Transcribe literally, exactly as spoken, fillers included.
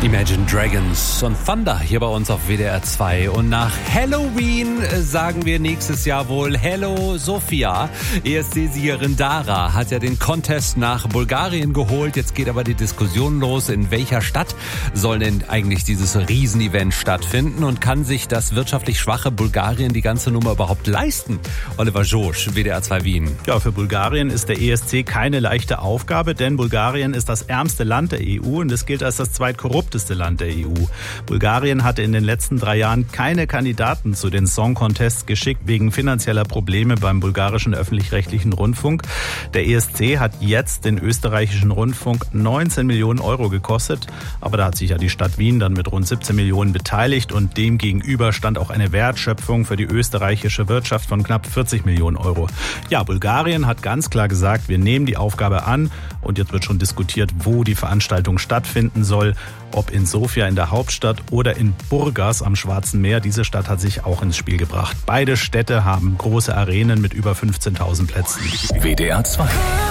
Imagine Dragons und Thunder hier bei uns auf W D R zwei. Und nach Halloween sagen wir nächstes Jahr wohl Hello Sofia. E S C-Siegerin Dara hat ja den Contest nach Bulgarien geholt. Jetzt geht aber die Diskussion los, in welcher Stadt soll denn eigentlich dieses Riesenevent stattfinden und kann sich das wirtschaftlich schwache Bulgarien die ganze Nummer überhaupt leisten? Oliver Josch, W D R zwei Wien. Ja, für Bulgarien ist der E S C keine leichte Aufgabe, denn Bulgarien ist das ärmste Land der E U und es gilt als das zweitkorrupteste Land der E U. Bulgarien hatte in den letzten drei Jahren keine Kandidaten zu den Song Contests geschickt, wegen finanzieller Probleme beim bulgarischen öffentlich-rechtlichen Rundfunk. Der E S C hat jetzt den österreichischen Rundfunk neunzehn Millionen Euro gekostet, aber da hat sich ja die Stadt Wien dann mit rund siebzehn Millionen beteiligt und dem gegenüber stand auch eine Wertschöpfung für die österreichische Wirtschaft von knapp vierzig Millionen Euro. Ja, Bulgarien hat ganz klar gesagt, wir nehmen die Aufgabe an und jetzt wird schon diskutiert, wo die Veranstaltung stattfinden soll. Ob in Sofia in der Hauptstadt oder in Burgas am Schwarzen Meer. Diese Stadt hat sich auch ins Spiel gebracht. Beide Städte haben große Arenen mit über fünfzehntausend Plätzen. W D R zwei.